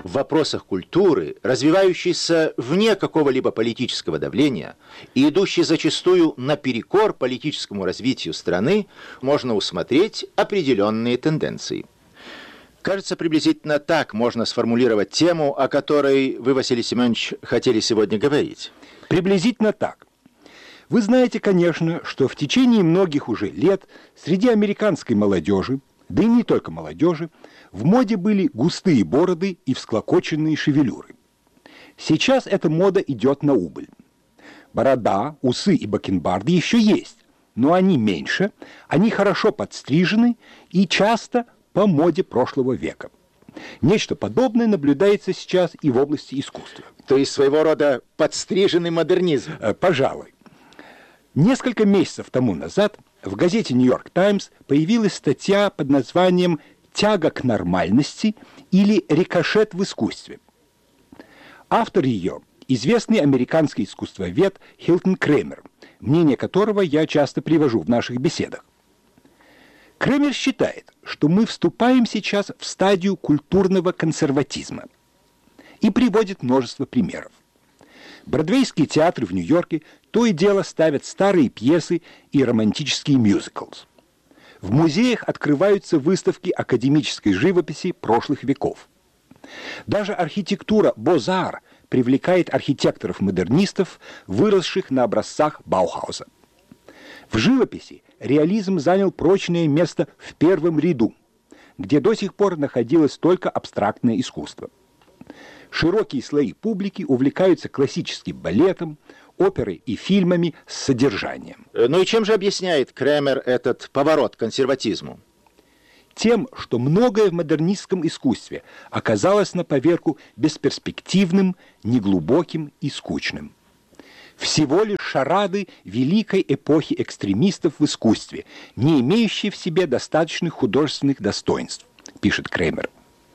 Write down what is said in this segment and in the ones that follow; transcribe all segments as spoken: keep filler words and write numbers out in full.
в вопросах культуры, развивающийся вне какого-либо политического давления и идущий зачастую наперекор политическому развитию страны, можно усмотреть определенные тенденции. Кажется, приблизительно так можно сформулировать тему, о которой вы, Василий Семенович, хотели сегодня говорить. Приблизительно так. Вы знаете, конечно, что в течение многих уже лет среди американской молодежи, да и не только молодежи, в моде были густые бороды и всклокоченные шевелюры. Сейчас эта мода идет на убыль. Борода, усы и бакенбарды еще есть, но они меньше, они хорошо подстрижены и часто по моде прошлого века. Нечто подобное наблюдается сейчас и в области искусства. То есть своего рода подстриженный модернизм? Пожалуй. Несколько месяцев тому назад в газете «Нью-Йорк Таймс» появилась статья под названием «Тяга к нормальности» или «Рикошет в искусстве». Автор ее – известный американский искусствовед Хилтон Кремер, мнение которого я часто привожу в наших беседах. Кремер считает, что мы вступаем сейчас в стадию культурного консерватизма и приводит множество примеров. Бродвейские театры в Нью-Йорке то и дело ставят старые пьесы и романтические мюзиклс. В музеях открываются выставки академической живописи прошлых веков. Даже архитектура Бозар привлекает архитекторов-модернистов, выросших на образцах Баухауса. В живописи реализм занял прочное место в первом ряду, где до сих пор находилось только абстрактное искусство. Широкие слои публики увлекаются классическим балетом, оперой и фильмами с содержанием. Ну и чем же объясняет Кремер этот поворот к консерватизму? Тем, что многое в модернистском искусстве оказалось на поверку бесперспективным, неглубоким и скучным. Всего лишь шарады великой эпохи экстремистов в искусстве, не имеющие в себе достаточных художественных достоинств, пишет Кремер.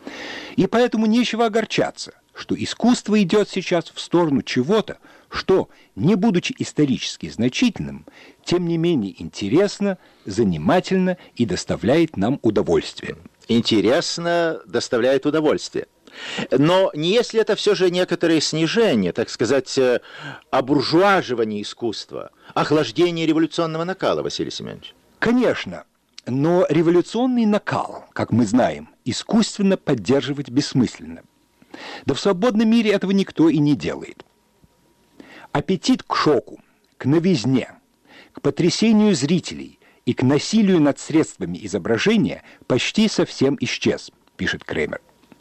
И поэтому нечего огорчаться, что искусство идет сейчас в сторону чего-то, что, не будучи исторически значительным, тем не менее интересно, занимательно и доставляет нам удовольствие. Интересно, доставляет удовольствие. Но не есть ли это все же некоторое снижение, так сказать, обуржуаживание искусства, охлаждение революционного накала, Василий Семенович? Конечно, но революционный накал, как мы знаем, искусственно поддерживать бессмысленно. Да в свободном мире этого никто и не делает. Аппетит к шоку, к новизне, к потрясению зрителей и к насилию над средствами изображения почти совсем исчез, пишет Кремер.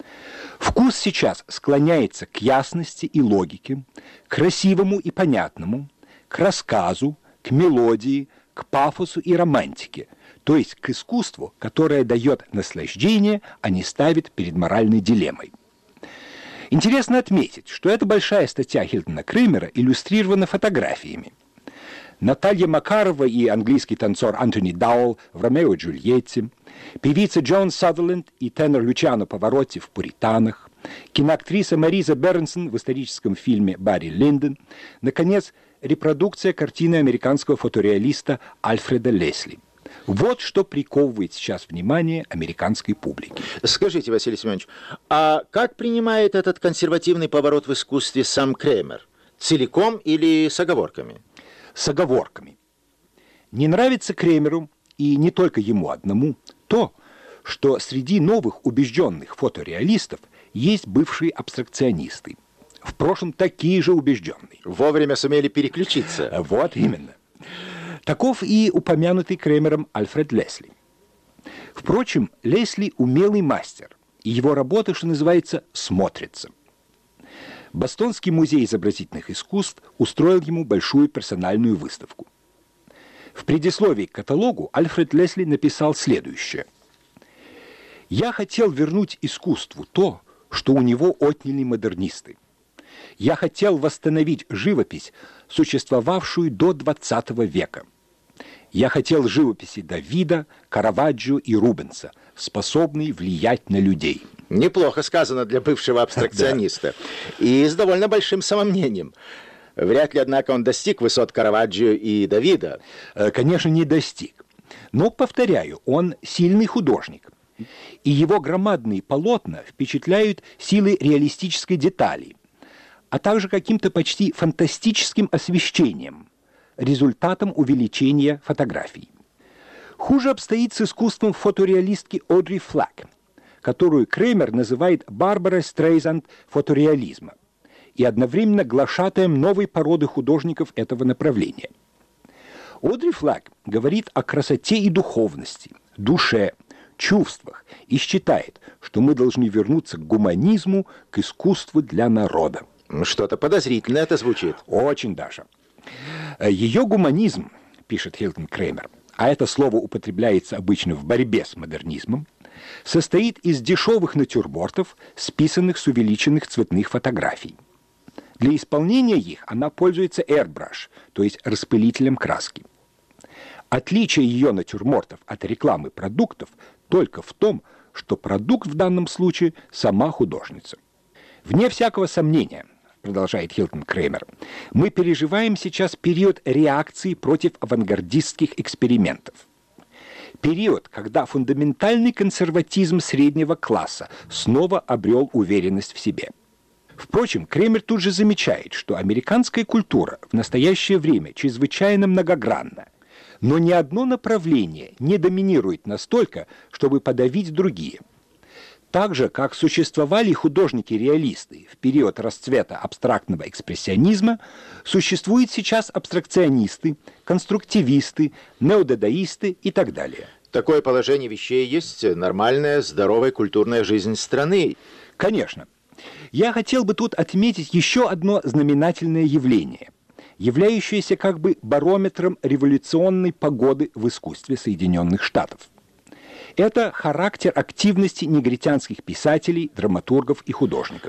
Вкус сейчас склоняется к ясности и логике, к красивому и понятному, к рассказу, к мелодии, к пафосу и романтике, то есть к искусству, которое дает наслаждение, а не ставит перед моральной дилеммой. Интересно отметить, что эта большая статья Хилтона Кремера иллюстрирована фотографиями. Наталья Макарова и английский танцор Антони Дауэлл в «Ромео и Джульетте», певица Джон Сазерленд и тенор Лючано Паваротти в «Пуританах», киноактриса Мариза Бернсон в историческом фильме «Барри Линдон», наконец, репродукция картины американского фотореалиста Альфреда Лесли. Вот что приковывает сейчас внимание американской публики. Скажите, Василий Семенович, а как принимает этот консервативный поворот в искусстве сам Кремер? Целиком или с оговорками? С оговорками. Не нравится Кремеру, и не только ему одному, то, что среди новых убежденных фотореалистов есть бывшие абстракционисты. В прошлом такие же убежденные. Вовремя сумели переключиться. Вот именно. Таков и упомянутый Кремером Альфред Лесли. Впрочем, Лесли умелый мастер, и его работа, что называется, смотрится. Бостонский музей изобразительных искусств устроил ему большую персональную выставку. В предисловии к каталогу Альфред Лесли написал следующее. «Я хотел вернуть искусству то, что у него отняли модернисты. Я хотел восстановить живопись, существовавшую до двадцатого века. Я хотел живописи Давида, Караваджо и Рубенса, способной влиять на людей». Неплохо сказано для бывшего абстракциониста. И с довольно большим самомнением. Вряд ли, однако, он достиг высот Караваджо и Давида. Конечно, не достиг. Но, повторяю, он сильный художник. и его громадные полотна впечатляют силой реалистической детали, а также каким-то почти фантастическим освещением, результатом увеличения фотографий. Хуже обстоит с искусством фотореалистки Одри Флэк, которую Кремер называет Барбарой Стрейзанд фотореализма и одновременно глашатаем новой породы художников этого направления. Одри Флэк говорит о красоте и духовности, душе, чувствах и считает, что мы должны вернуться к гуманизму, к искусству для народа. Что-то подозрительно это звучит. Очень даже. Ее гуманизм, пишет Хилтон Кремер, а это слово употребляется обычно в борьбе с модернизмом, состоит из дешевых натюрмортов, списанных с увеличенных цветных фотографий. Для исполнения их она пользуется airbrush, то есть распылителем краски. Отличие ее натюрмортов от рекламы продуктов только в том, что продукт в данном случае сама художница. Вне всякого сомнения, продолжает Хилтон Кремер, мы переживаем сейчас период реакции против авангардистских экспериментов. Период, когда фундаментальный консерватизм среднего класса снова обрел уверенность в себе. Впрочем, Кремер тут же замечает, что американская культура в настоящее время чрезвычайно многогранна, но ни одно направление не доминирует настолько, чтобы подавить другие. Так же, как существовали художники-реалисты в период расцвета абстрактного экспрессионизма, существуют сейчас абстракционисты, конструктивисты, неодадаисты и так далее. Такое положение вещей есть нормальная, здоровая культурная жизнь страны. Конечно. Я хотел бы тут отметить еще одно знаменательное явление, являющееся как бы барометром революционной погоды в искусстве Соединенных Штатов. Это характер активности негритянских писателей, драматургов и художников.